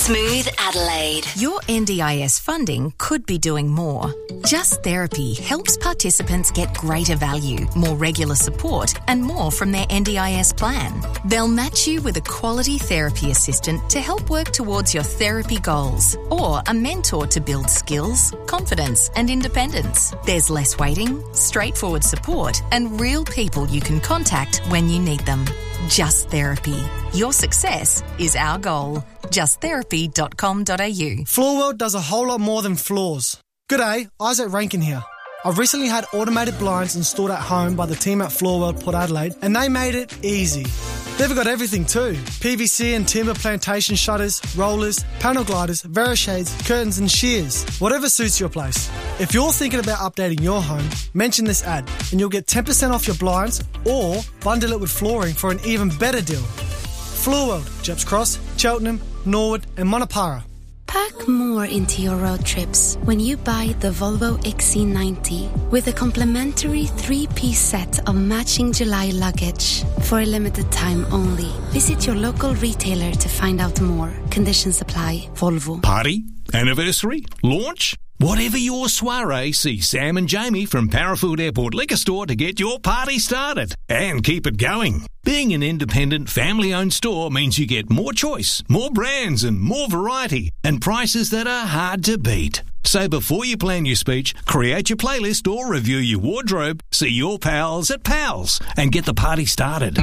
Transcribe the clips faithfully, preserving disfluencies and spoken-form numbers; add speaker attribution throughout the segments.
Speaker 1: Smooth Adelaide.
Speaker 2: Your N D I S funding could be doing more. Just Therapy helps participants get greater value, more regular support, and more from their N D I S plan. They'll match you with a quality therapy assistant to help work towards your therapy goals, or a mentor to build skills, confidence, and independence. There's less waiting, straightforward support, and real people you can contact when you need them. Just Therapy. Your success is our goal. just therapy dot com dot a u.
Speaker 3: Floorworld does a whole lot more than floors. G'day, Isaac Rankin here. I've recently had automated blinds installed at home by the team at Floorworld Port Adelaide, and they made it easy. They've got everything too. P V C and timber plantation shutters, rollers, panel gliders, Verishades, curtains and shears. Whatever suits your place. If you're thinking about updating your home, mention this ad and you'll get ten percent off your blinds or bundle it with flooring for an even better deal. Floorworld, Jeps Cross, Cheltenham, Norwood and Monopara.
Speaker 4: Pack more into your road trips when you buy the Volvo X C ninety with a complimentary three-piece set of matching July luggage for a limited time only. Visit your local retailer to find out more. Conditions apply. Volvo.
Speaker 5: Party? Anniversary? Launch? Whatever your soiree, see Sam and Jamie from Parafield Airport Liquor Store to get your party started and keep it going. Being an independent, family-owned store means you get more choice, more brands and more variety, and prices that are hard to beat. So before you plan your speech, create your playlist or review your wardrobe, see your pals at Pals, and get the party started.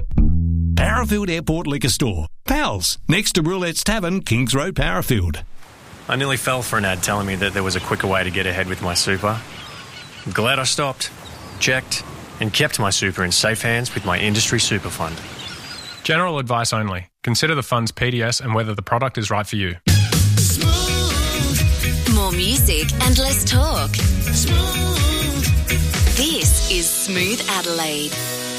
Speaker 5: Parafield Airport Liquor Store. Pals, next to Roulette's Tavern, Kings Road, Parafield.
Speaker 6: I nearly fell for an ad telling me that there was a quicker way to get ahead with my super. I'm glad I stopped, checked, and kept my super in safe hands with my industry super fund.
Speaker 7: General advice only. Consider the fund's P D S and whether the product is right for you.
Speaker 1: Smooth. More music and less talk. Smooth. This is Smooth Adelaide.